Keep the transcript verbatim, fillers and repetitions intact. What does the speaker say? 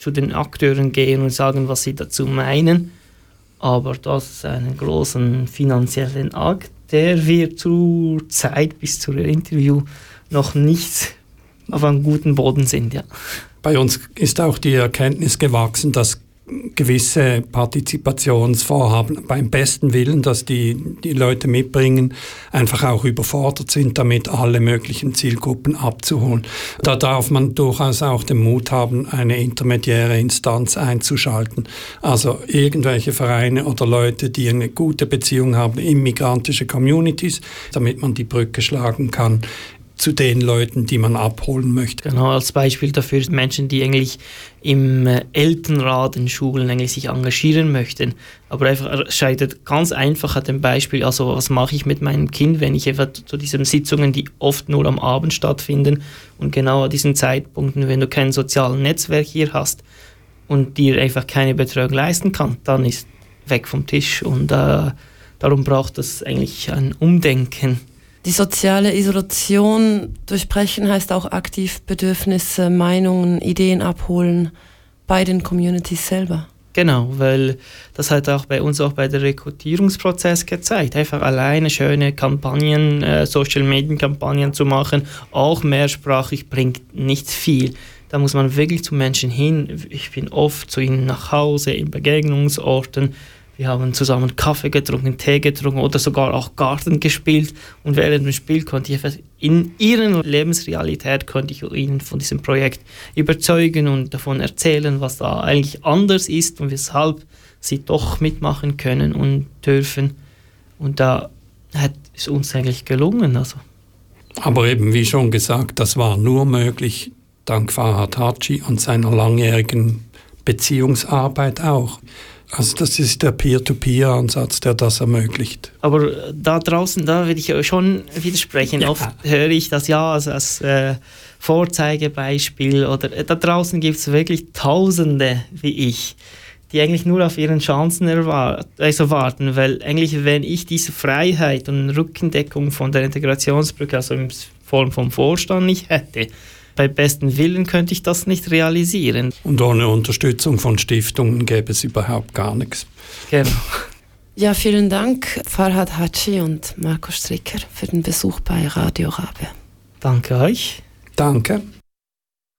zu den Akteuren gehen und sagen, was sie dazu meinen. Aber das ist einen großen finanziellen Akt, der wir zur Zeit bis zum Interview noch nicht auf einem guten Boden sind. Ja. Bei uns ist auch die Erkenntnis gewachsen, dass gewisse Partizipationsvorhaben beim besten Willen, dass die, die Leute mitbringen, einfach auch überfordert sind, damit alle möglichen Zielgruppen abzuholen. Da darf man durchaus auch den Mut haben, eine intermediäre Instanz einzuschalten. Also irgendwelche Vereine oder Leute, die eine gute Beziehung haben in migrantische Communities, damit man die Brücke schlagen kann zu den Leuten, die man abholen möchte. Genau, als Beispiel dafür Menschen, die eigentlich im Elternrat in Schulen eigentlich sich engagieren möchten, aber einfach scheitert ganz einfach an dem Beispiel, also was mache ich mit meinem Kind, wenn ich einfach zu diesen Sitzungen, die oft nur am Abend stattfinden und genau an diesen Zeitpunkten, wenn du kein soziales Netzwerk hier hast und dir einfach keine Betreuung leisten kann, dann ist weg vom Tisch und äh, darum braucht es eigentlich ein Umdenken. Die soziale Isolation durchbrechen heißt auch aktiv Bedürfnisse, Meinungen, Ideen abholen bei den Communities selber. Genau, weil das hat auch bei uns auch bei der Rekrutierungsprozess gezeigt. Einfach alleine schöne Kampagnen, äh, Social-Media-Kampagnen zu machen, auch mehrsprachig, bringt nicht viel. Da muss man wirklich zu Menschen hin. Ich bin oft zu ihnen nach Hause, in Begegnungsorten. Wir haben zusammen Kaffee getrunken, Tee getrunken oder sogar auch Garten gespielt. Und während dem Spiel konnte ich in ihrer Lebensrealität konnte ich ihnen von diesem Projekt überzeugen und davon erzählen, was da eigentlich anders ist und weshalb sie doch mitmachen können und dürfen. Und da hat es uns eigentlich gelungen. Also. Aber eben, wie schon gesagt, das war nur möglich dank Farhad Haji und seiner langjährigen Beziehungsarbeit auch. Also das ist der Peer-to-Peer-Ansatz, der das ermöglicht. Aber da draußen, da will ich schon widersprechen. Ja. Oft höre ich das ja als, als äh, Vorzeigebeispiel. Oder äh, da draußen gibt es wirklich Tausende wie ich, die eigentlich nur auf ihren Chancen erwart- also warten. Weil eigentlich, wenn ich diese Freiheit und Rückendeckung von der Integrationsbrücke, also in Form vom Vorstand, nicht hätte, bei bestem Willen könnte ich das nicht realisieren. Und ohne Unterstützung von Stiftungen gäbe es überhaupt gar nichts. Genau. Ja, vielen Dank Farhad Haji und Marco Stricker für den Besuch bei Radio Rabe. Danke euch. Danke.